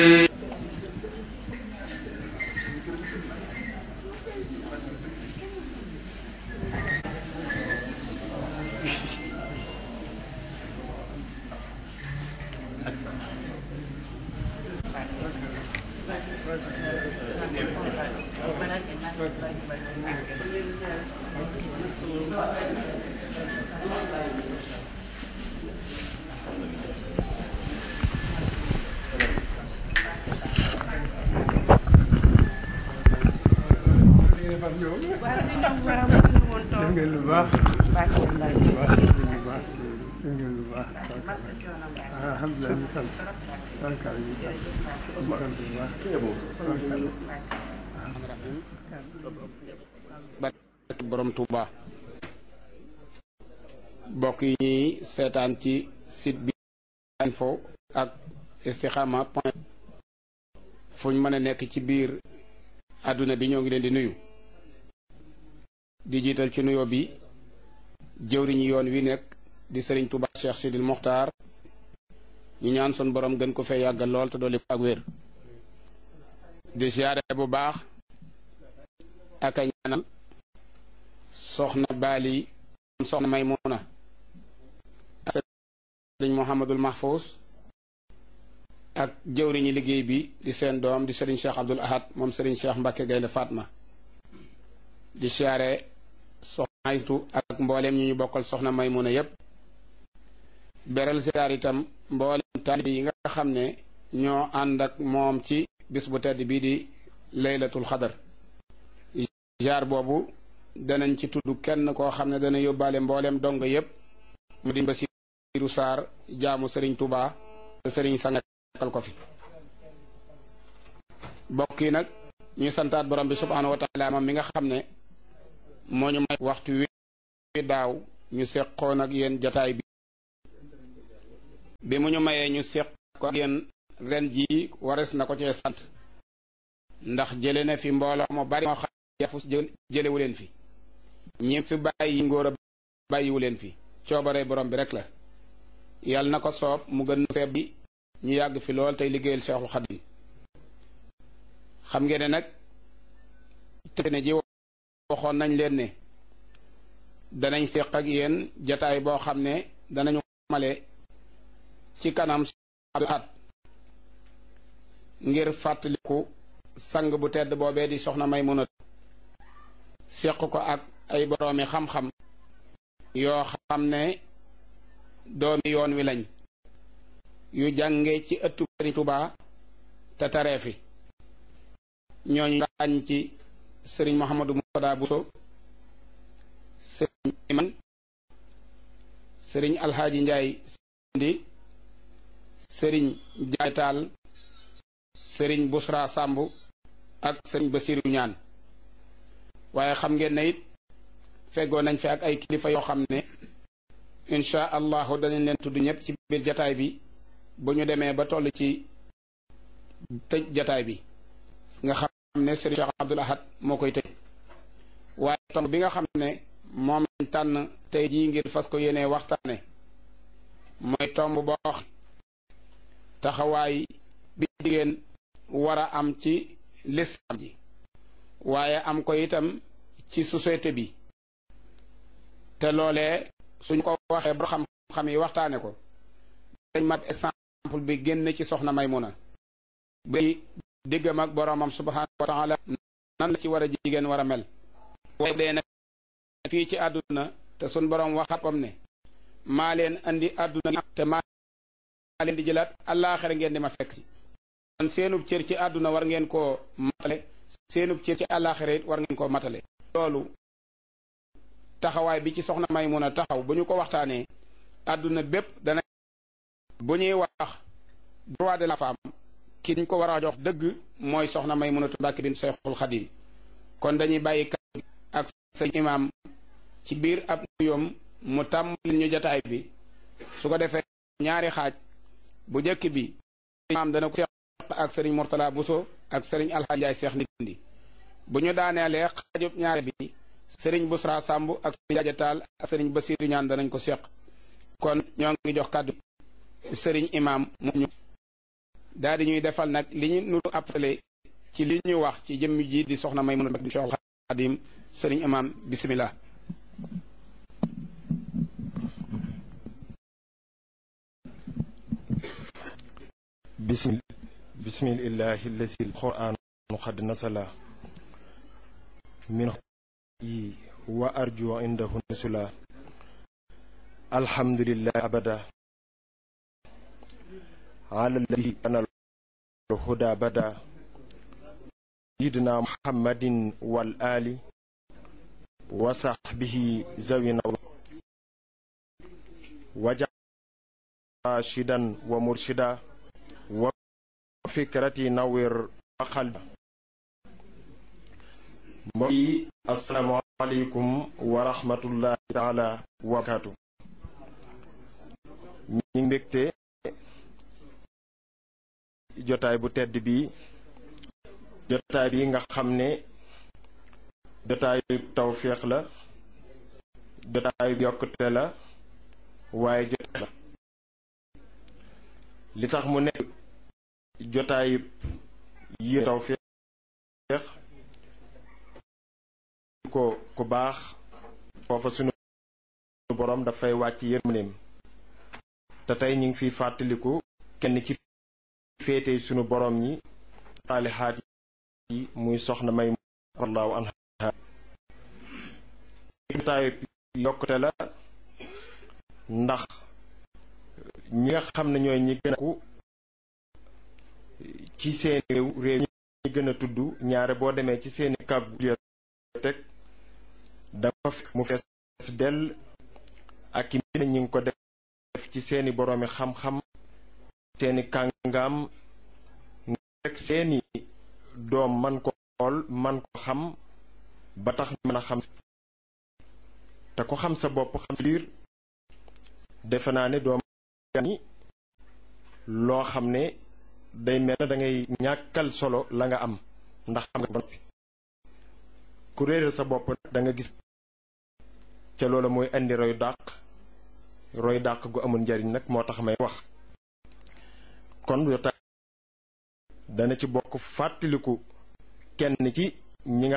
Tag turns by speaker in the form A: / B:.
A: borom Touba bokk yi ñuy seetaan ci site bi info ak istikhama point fuñ mën a nekk ci biir àdduna bi ñoo ngi leen di nuyu di jiital ci nuyoo bi jëwriñu yoon wi nekk di Serigne Touba Cheikh Sidil Mokhtar ñu ñaan sun borom gën ko fee yàggal lool te dolli ak wér di siyaare bu baax ak a ñaanal soxna Bali soxna Maymuna ak Serigne Mouhamadul Mahfous ak jëwriñu liggéey bi di seen doom di Serigne Cheikh Abdoul Ahad moom Serigne Cheikh Mbacke Gaynde Fatma di siyaare soxna Aytu ak mbooleem ñi ñu bokkal soxna Maymuna yépp beral siyaar itam mbooleem taalibe yi nga xam ne ñoo ànd ak moom ci bis bu tedd bii di laylatul xadar jaar boobu danañ ci tudd kenn koo xam ne dana yóbbaale mbooleem dong yépp mu di Basiiru Saar jaamu Serigne Touba te Serigne sangal ko fi bokk yi nag ñu santaat borom bi subhaanahu wa taala moom mi nga xam ne moo ñu may waxtu wi daaw ñu seqoon ak yéen jataay bi mu ñu mayee ñu seq ko ak yéen ren jii wares na ko cee sant ndax jële na fi mbooloo mu bari moo xam yafus jëlewu leen fi ñi fi bàyyi ngóor a bàyyiwu leen fi coobare borom bi rek la yàlla na ko soob mu gën feeb bi ñu yàgg fi lool tey liggéeyal Seexul Xadim xam ngeen ne nag te ne ji waxoon nañ leen ne danañ séq ak yéen jataay boo xam ne danañu male ci kanam at ngir fàttaliku sang bu tedd boobee di soxna Maymuna séq ko ak ay boroomi xam-xam yoo xam ne doomi yoon wi lañ yu jànge ci ëttu Serigne Touba te taree fi ñooñu ràññ ci Serigne Mouhamadou Mourtada Bousso Serigne Iman Serigne Alhaaji Njaay Sindi Serigne Jaay Taal Serigne Busra Sambu ak Serigne Basiru Ñaan waaye xam ngeen ne it feggoo nañ fi ak ay kilifa yoo xam ne insha allahu danañ leen tudd ñëpp ci biir jataay bi bu ñu demee ba toll ci tëj jataay bi nga xam ne Serigne Cheikh Abdoul Ahad moo koy tëj waaye tomb bi nga xam ne moom lañ tànn tey jii ngir fas ko yéenee waxtaane mooy tomb boo taxawaay bi jigéen war a am ci lislaam ji waaye am ko itam ci société bi te loolee suñ ko waxee ba xam-xam yi waxtaane ko dañ mat exemple bi génn ci soxna Maymuna bi diggam ak boroomam subhaanahu wa taala nan la ci war a jigéen war a mel waaye dee nag fii ci àdduna te suñ boroom waxapam ne maa leen andi àdduna te maa leen di jëlaat àllaaxira ngeen di ma fekk si kon seenub cër ci àdduna war ngeen koo matale seenub cër ci àllaaxira it war ngeen koo matale loolu taxawaay bi ci soxna Maymuna taxaw bu ñu ko waxtaanee àdduna bépp dana bu ñuy wax droit de la femme ki ñu ko war a jox dëgg mooy soxna Maymunatu Mbàkke bint Seexul Xadim kon dañuy bàyyi kàddu ak sëñ imaam ci biir ab nuyoom mu tàmbali ñu jataay bi su ko defee ñaari xaaj bu jëkk bi imaam dana ko seq ak sëriñ Mourtala Bousso ak sëriñ Alxaaji Njaay Seex Ndindi bu ñu daaneelee xaajub ñaari bi sëriñ Busra Samb ak sëriñ Jaaja Taal ak sëriñ Basiiru Ñaan danañ ko seq kon ñoo ngi jox kàddu sëriñ imaam mu ñu daal di ñuy defal nag li ñu nu appelé ci li ñu wax ci jëmm ji di soxna Maymuna di Cheikhul Khadim sëriñ imam bismillah.
B: bismillahi allazi alquran qad nasala min wa arju indahu nusula alhamdulillah abada ala alladhi ana الهدى بدا سيدنا محمد والآل وصحبه زوينا وجعل راشدا ومرشدا وفكرتي نوير وقلبا. السلام عليكم ورحمة الله تعالى وبركاته. ñi mbégte jotaay bu tedd bi jotaay bi nga xam ne jotaayu tawféex la jotaayu yokkute la waaye jotaay la li tax mu nekk jotaayu yi tawféex ko baax foofa sunu borom dafay wàcc yërmandeem te tey ñu ngi fiy fàttaliku kenn ci féete sunu borom ñi saalihaat yi muy soxna may wallahu anha. jotaayu yokkute la ndax ñi nga xam ne ñooy ñi gën a ku ci seeni réew ñi gën a tudd ñaare boo demee ci seeni bibliothèque dafa fekk mu fees dell ak i mbir ñi ngi ko def ci seeni boroomi xam-xam seeni kàngaam rek seeni doom man ko xool man ko xam ba tax mën a xam te ko xam sa bopp xam sa biir defe naa ne doom ni loo xam ne day mel na da ngay ñàkkal solo la nga am ndax xam nga ba noppi ku réeral sa bopp da nga gis ca loola mooy indi roy dàq gu amul njariñ nag moo tax may wax. kon jotaay dana ci bokk fàttaliku kenn ci ñi nga